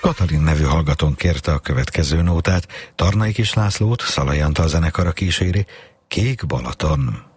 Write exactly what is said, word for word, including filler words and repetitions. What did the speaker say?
Katalin nevű hallgatón kérte a következő nótát. Tarnai Kis Lászlót Szalai Antal zenekara kíséri, Kék Balaton.